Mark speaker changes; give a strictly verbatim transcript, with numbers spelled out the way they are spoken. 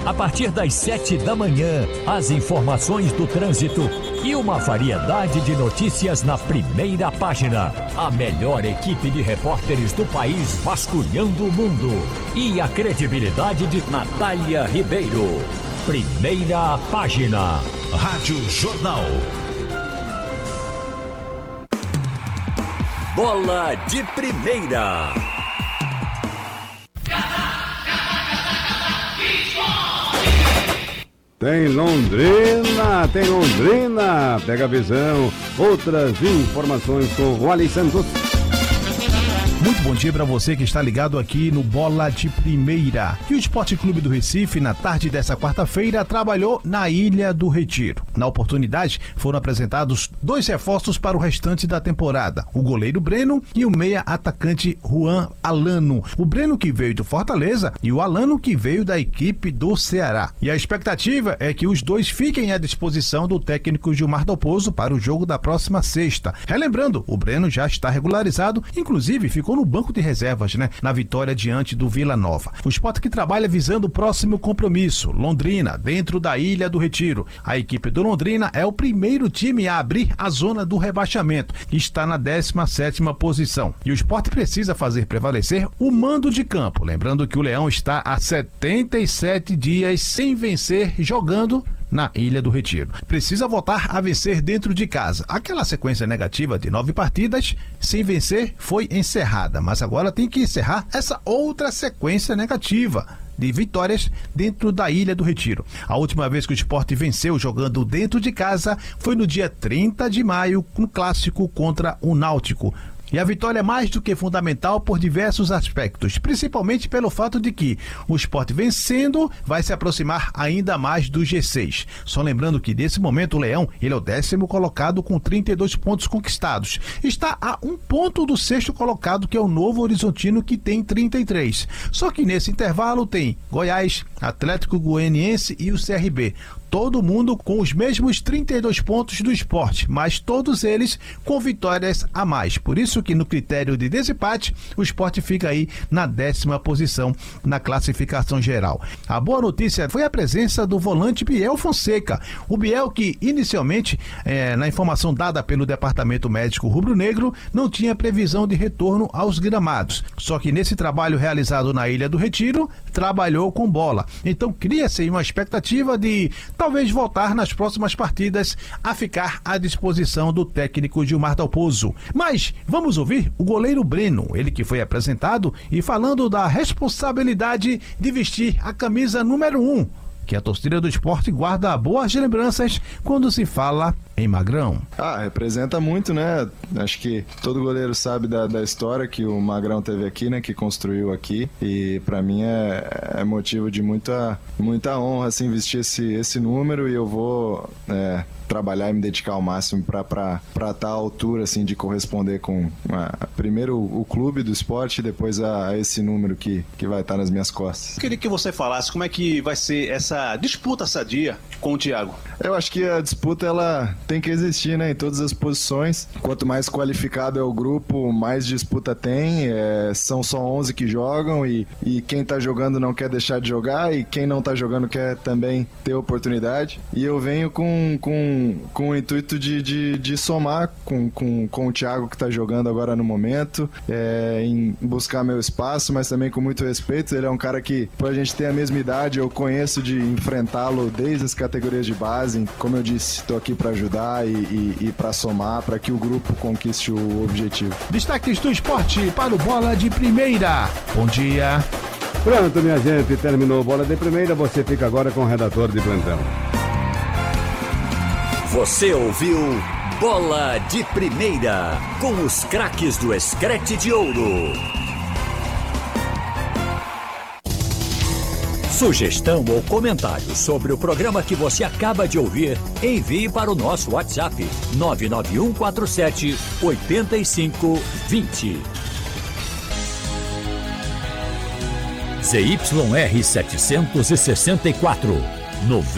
Speaker 1: a partir das sete da manhã, as informações do trânsito e uma variedade de notícias na primeira página. A melhor equipe de repórteres do país vasculhando o mundo. E a credibilidade de Natália Ribeiro. Primeira página. Rádio Jornal. Bola de Primeira.
Speaker 2: Tem Londrina, tem Londrina. Pega a visão. Outras informações com o Wally Santos.
Speaker 3: Muito bom dia para você que está ligado aqui no Bola de Primeira. E o Esporte Clube do Recife, na tarde dessa quarta-feira, trabalhou na Ilha do Retiro. Na oportunidade, foram apresentados dois reforços para o restante da temporada: o goleiro Breno e o meia atacante Juan Alano. O Breno, que veio do Fortaleza, e o Alano, que veio da equipe do Ceará. E a expectativa é que os dois fiquem à disposição do técnico Gilmar Dalpozo para o jogo da próxima sexta. Relembrando, o Breno já está regularizado, inclusive ficou no banco de reservas, né? Na vitória diante do Vila Nova. O Sport que trabalha visando o próximo compromisso, Londrina, dentro da Ilha do Retiro. A equipe do Londrina é o primeiro time a abrir a zona do rebaixamento, que está na décima sétima posição. E o Sport precisa fazer prevalecer o mando de campo. Lembrando que o Leão está há setenta e sete dias sem vencer jogando na Ilha do Retiro. Precisa voltar a vencer dentro de casa. Aquela sequência negativa de nove partidas sem vencer foi encerrada, mas agora tem que encerrar essa outra sequência negativa de vitórias dentro da Ilha do Retiro. A última vez que o Sport venceu jogando dentro de casa foi no dia trinta de maio, no clássico contra o Náutico. E a vitória é mais do que fundamental por diversos aspectos, principalmente pelo fato de que o Sport vencendo vai se aproximar ainda mais do G seis. Só lembrando que nesse momento o Leão, ele é o décimo colocado com trinta e dois pontos conquistados. Está a um ponto do sexto colocado, que é o Novo Horizontino, que tem trinta e três. Só que nesse intervalo tem Goiás, Atlético Goianiense e o C R B. Todo mundo com os mesmos trinta e dois pontos do Sport, mas todos eles com vitórias a mais. Por isso que no critério de desempate, o Sport fica aí na décima posição na classificação geral. A boa notícia foi a presença do volante Biel Fonseca. O Biel, que inicialmente, é, na informação dada pelo Departamento Médico Rubro-Negro, não tinha previsão de retorno aos gramados. Só que nesse trabalho realizado na Ilha do Retiro, trabalhou com bola. Então cria-se uma expectativa de talvez voltar nas próximas partidas a ficar à disposição do técnico Gilmar Dalpozo. Mas vamos ouvir o goleiro Breno, ele que foi apresentado e falando da responsabilidade de vestir a camisa número um, que a torcida do Sport guarda boas lembranças quando se fala em Magrão.
Speaker 4: Ah, representa muito, né? Acho que todo goleiro sabe da, da história que o Magrão teve aqui, né? Que construiu aqui, e pra mim é, é motivo de muita, muita honra, assim, vestir esse, esse número, e eu vou é, trabalhar e me dedicar ao máximo pra estar à altura, assim, de corresponder com a, primeiro o clube do esporte e depois a, a esse número que, que vai estar nas minhas costas.
Speaker 5: Eu queria que você falasse como é que vai ser essa disputa sadia com o Thiago.
Speaker 4: Eu acho que a disputa, ela tem que existir, né, em todas as posições. Quanto mais qualificado é o grupo, mais disputa tem. É, são só onze que jogam, e, e quem tá jogando não quer deixar de jogar, e quem não tá jogando quer também ter oportunidade. E eu venho com, com, com o intuito de, de, de somar com, com, com o Thiago, que tá jogando agora no momento, é, em buscar meu espaço, mas também com muito respeito. Ele é um cara que, por a gente ter a mesma idade, eu conheço de enfrentá-lo desde as categorias de base. Como eu disse, estou aqui para ajudar e, e, e para somar, para que o grupo conquiste o objetivo.
Speaker 3: Destaques do esporte para o Bola de Primeira. Bom dia.
Speaker 2: Pronto, minha gente, terminou o Bola de Primeira. Você fica agora com o redator de plantão.
Speaker 1: Você ouviu Bola de Primeira, com os craques do Escrete de Ouro. Sugestão ou comentário sobre o programa que você acaba de ouvir, envie para o nosso WhatsApp nove nove um quatro sete oito cinco dois zero. Z Y R setecentos e sessenta e quatro,